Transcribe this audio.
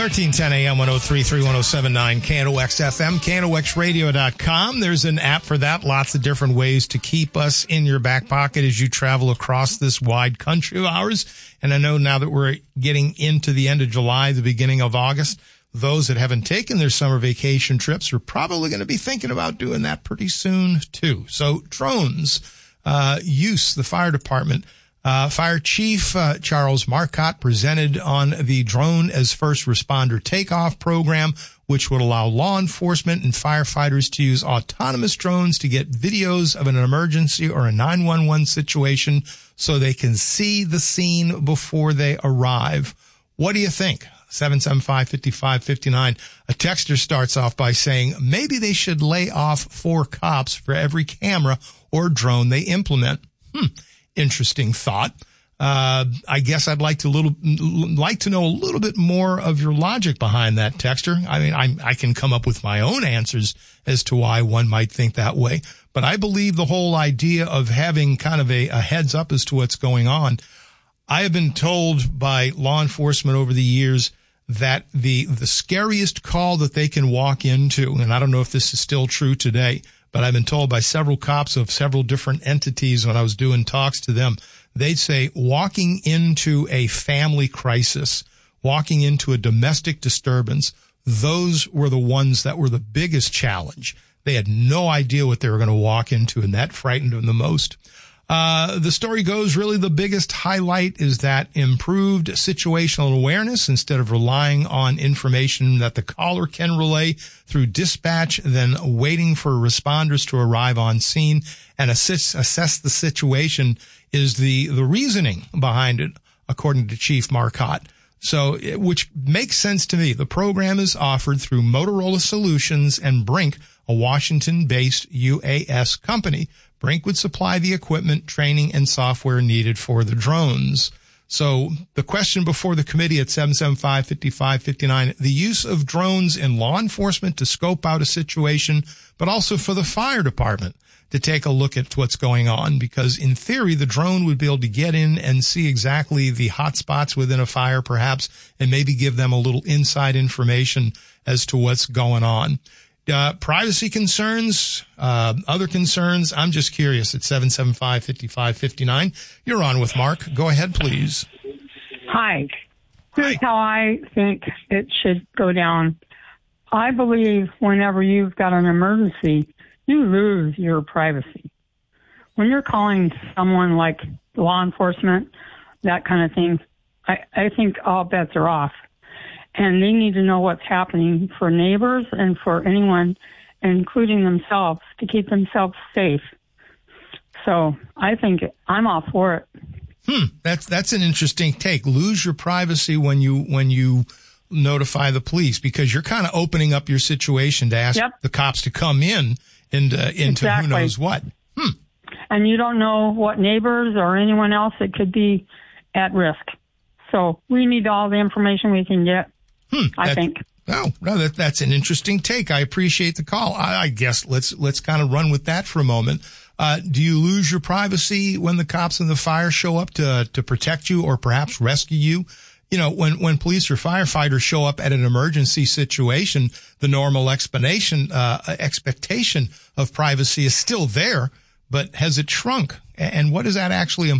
1310 AM, 103.3, 107.9, KNOX FM, KNOXradio.com. There's an app for that. Lots of different ways to keep us in your back pocket as you travel across this wide country of ours. And I know now that we're getting into the end of July, the beginning of August, those that haven't taken their summer vacation trips are probably going to be thinking about doing that pretty soon, too. So drones, use, the fire department. Fire Chief Charles Marcotte presented on the Drone as First Responder Takeoff program, which would allow law enforcement and firefighters to use autonomous drones to get videos of an emergency or a 911 situation so they can see the scene before they arrive. What do you think? 775-5559. A texter starts off by saying maybe they should lay off 4 cops for every camera or drone they implement. Interesting thought. I guess I'd like to know a little bit more of your logic behind that, texter. I mean, I can come up with my own answers as to why one might think that way, but I believe the whole idea of having kind of a heads up as to what's going on. I have been told by law enforcement over the years that the scariest call that they can walk into, and I don't know if this is still true today, but I've been told by several cops of several different entities when I was doing talks to them, they'd say walking into a family crisis, walking into a domestic disturbance, those were the ones that were the biggest challenge. They had no idea what they were going to walk into, and that frightened them the most. The story goes, really the biggest highlight is that improved situational awareness instead of relying on information that the caller can relay through dispatch, then waiting for responders to arrive on scene and assess the situation is the reasoning behind it, according to Chief Marcotte. So, which makes sense to me. The program is offered through Motorola Solutions and Brink, a Washington-based UAS company. Brink would supply the equipment, training, and software needed for the drones. So the question before the committee at 775-5559, the use of drones in law enforcement to scope out a situation, but also for the fire department to take a look at what's going on, because in theory, the drone would be able to get in and see exactly the hot spots within a fire, perhaps, and maybe give them a little inside information as to what's going on. Privacy concerns, other concerns. I'm just curious at 775-5559. You're on with Mark. Go ahead, please. Hi. Here's how I think it should go down. I believe whenever you've got an emergency, you lose your privacy. When you're calling someone like law enforcement, that kind of thing, I think all bets are off. And they need to know what's happening for neighbors and for anyone, including themselves, to keep themselves safe. So I think I'm all for it. That's an interesting take. Lose your privacy when you notify the police, because you're kind of opening up your situation to ask the cops to come into exactly. Who knows what. And you don't know what neighbors or anyone else that could be at risk. So we need all the information we can get. I think. No, that's an interesting take. I appreciate the call. I guess let's kind of run with that for a moment. Do you lose your privacy when the cops and the fire show up to protect you or perhaps rescue you? You know, when police or firefighters show up at an emergency situation, the normal expectation of privacy is still there, but has it shrunk? And what does that actually imply?